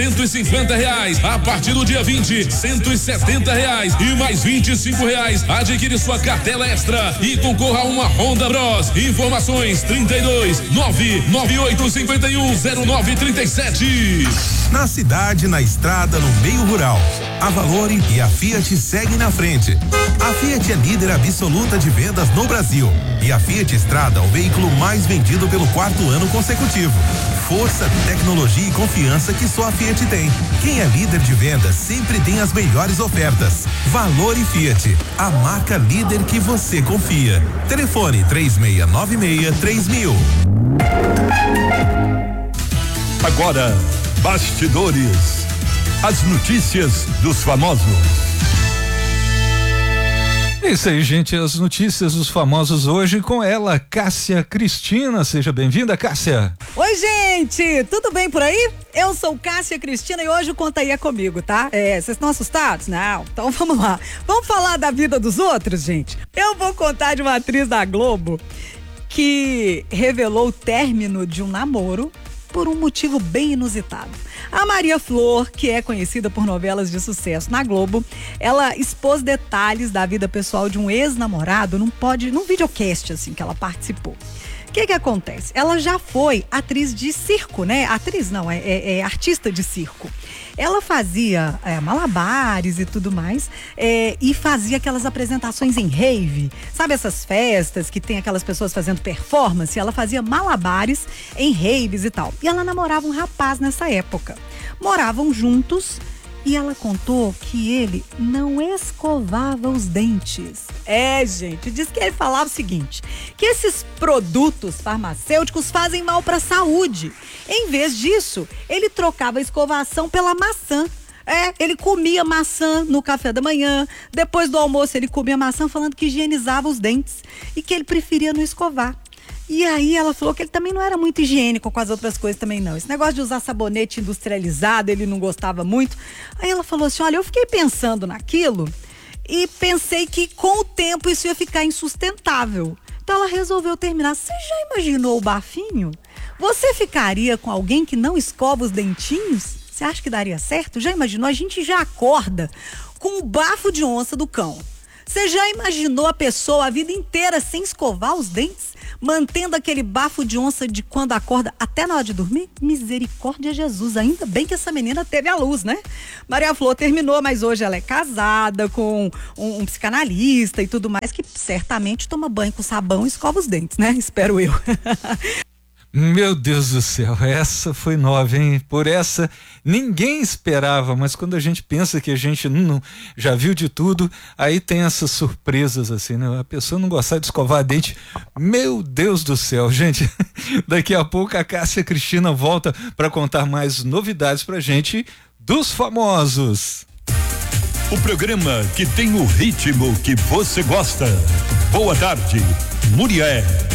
R$150. A partir do dia 20, R$170 e mais R$25. Adquire sua cartela extra e concorra a uma Honda Bros. Informações 32-998510937. Na cidade, na estrada, no meio rural, a Valore e a Fiat seguem na frente. A Fiat é líder absoluta de vendas no Brasil e a Fiat Strada, o veículo mais vendido pelo 4º ano consecutivo. Força, tecnologia e confiança que só a Fiat tem. Quem é líder de vendas sempre tem as melhores ofertas. Valore Fiat, a marca líder que você confia. Telefone 3696-3000. Agora, bastidores. As notícias dos famosos. É isso aí, gente, as notícias dos famosos hoje com ela, Cássia Cristina. Seja bem-vinda, Cássia. Oi, gente, tudo bem por aí? Eu sou Cássia Cristina e hoje o Conta Aí é comigo, tá? Vocês estão assustados? Não, então vamos lá. Vamos falar da vida dos outros, gente? Eu vou contar de uma atriz da Globo que revelou o término de um namoro por um motivo bem inusitado. A Maria Flor, que é conhecida por novelas de sucesso na Globo, ela expôs detalhes da vida pessoal de um ex-namorado num videocast assim que ela participou. O que acontece? Ela já foi atriz de circo, né? Atriz não, é artista de circo. Ela fazia malabares e tudo mais, e fazia aquelas apresentações em rave, sabe essas festas que tem aquelas pessoas fazendo performance? Ela fazia malabares em raves e tal. E ela namorava um rapaz nessa época. Moravam juntos. E ela contou que ele não escovava os dentes. Gente, diz que ele falava o seguinte, que esses produtos farmacêuticos fazem mal para a saúde. Em vez disso, ele trocava a escovação pela maçã. Ele comia maçã no café da manhã, depois do almoço ele comia maçã falando que higienizava os dentes e que ele preferia não escovar. E aí ela falou que ele também não era muito higiênico com as outras coisas também não. Esse negócio de usar sabonete industrializado, ele não gostava muito. Aí ela falou assim, olha, eu fiquei pensando naquilo e pensei que com o tempo isso ia ficar insustentável. Então ela resolveu terminar. Você já imaginou o bafinho? Você ficaria com alguém que não escova os dentinhos? Você acha que daria certo? Já imaginou? A gente já acorda com o bafo de onça do cão. Você já imaginou a pessoa a vida inteira sem escovar os dentes? Mantendo aquele bafo de onça de quando acorda até na hora de dormir? Misericórdia, Jesus, ainda bem que essa menina teve a luz, né? Maria Flor terminou, mas hoje ela é casada com um psicanalista e tudo mais, que certamente toma banho com sabão e escova os dentes, né? Espero eu. Meu Deus do céu, essa foi nova, hein? Por essa ninguém esperava, mas quando a gente pensa que a gente não já viu de tudo, aí tem essas surpresas assim, né? A pessoa não gostar de escovar dente, meu Deus do céu, gente. Daqui a pouco a Cássia Cristina volta para contar mais novidades pra gente dos famosos. O programa que tem o ritmo que você gosta. Boa tarde, Muriel.